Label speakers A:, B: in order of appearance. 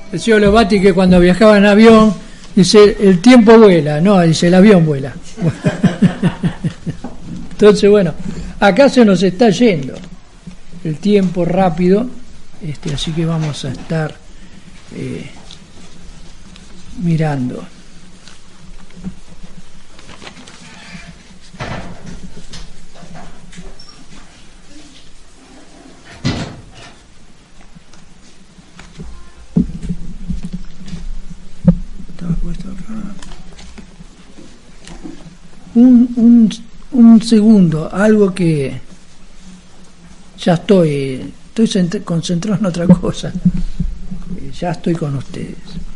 A: Decía Lovati que cuando viajaba en avión, dice, el tiempo vuela, no, dice, el avión vuela. Entonces, bueno, acá se nos está yendo el tiempo rápido, así que vamos a estar mirando. Un segundo, algo que ya estoy concentrado en otra cosa, ya estoy con ustedes.